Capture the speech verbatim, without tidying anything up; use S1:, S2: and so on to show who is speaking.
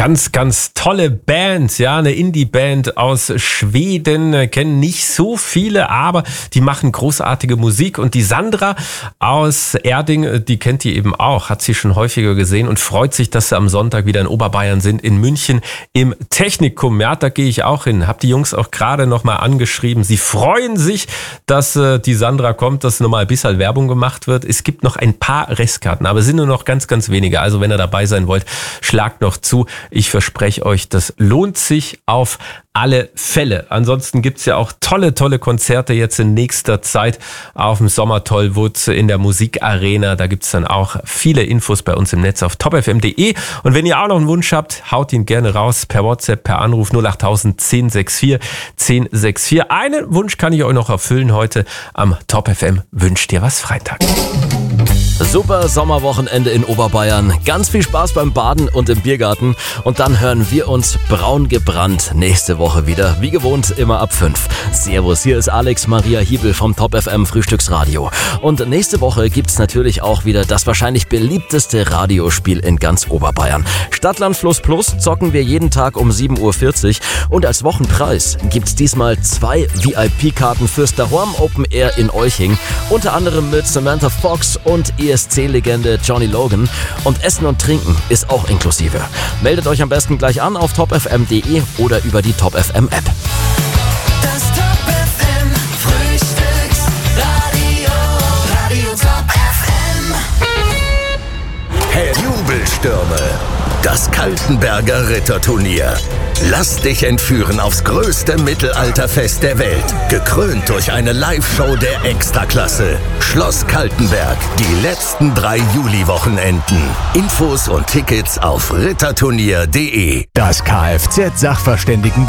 S1: Ganz, ganz tolle Band, ja, eine Indie-Band aus Schweden, kennen nicht so viele, aber die machen großartige Musik. Und die Sandra aus Erding, die kennt die eben auch, hat sie schon häufiger gesehen und freut sich, dass sie am Sonntag wieder in Oberbayern sind, in München im Technikum. Ja, da gehe ich auch hin. Hab die Jungs auch gerade nochmal angeschrieben. Sie freuen sich, dass äh, die Sandra kommt, dass nochmal ein bisschen Werbung gemacht wird. Es gibt noch ein paar Restkarten, aber es sind nur noch ganz, ganz wenige. Also wenn ihr dabei sein wollt, schlagt noch zu. Ich verspreche euch, das lohnt sich auf alle Fälle. Ansonsten gibt's ja auch tolle, tolle Konzerte jetzt in nächster Zeit auf dem Sommertollwood in der Musikarena. Da gibt's dann auch viele Infos bei uns im Netz auf top f m punkt d e. Und wenn ihr auch noch einen Wunsch habt, haut ihn gerne raus per WhatsApp, per Anruf null acht tausend zehn sechs vier zehn sechs vier. Einen Wunsch kann ich euch noch erfüllen heute am Top F M. Wünscht dir was Freitag.
S2: Super Sommerwochenende in Oberbayern. Ganz viel Spaß beim Baden und im Biergarten. Und dann hören wir uns braun gebrannt nächste Woche wieder. Wie gewohnt immer ab fünf. Servus, hier ist Alex Maria Hiebel vom Top F M Frühstücksradio. Und nächste Woche gibt's natürlich auch wieder das wahrscheinlich beliebteste Radiospiel in ganz Oberbayern. Stadtland Fluss Plus zocken wir jeden Tag um sieben Uhr vierzig. Und als Wochenpreis gibt's diesmal zwei V I P-Karten fürs Dahorm Open Air in Euching. Unter anderem mit Samantha Fox und E S C-Legende Johnny Logan. Und Essen und Trinken ist auch inklusive. Meldet euch am besten gleich an auf top f m punkt d e oder über die Top F M App.
S3: Das Top F M Frühstücksradio, Radio Top F M.
S4: Hey, Jubelstürme. Das Kaltenberger Ritterturnier. Lass dich entführen aufs größte Mittelalterfest der Welt. Gekrönt durch eine Live-Show der Extraklasse. Schloss Kaltenberg. Die letzten drei Juli-Wochenenden. Infos und Tickets auf ritterturnier punkt d e.
S5: Das Kfz-Sachverständigen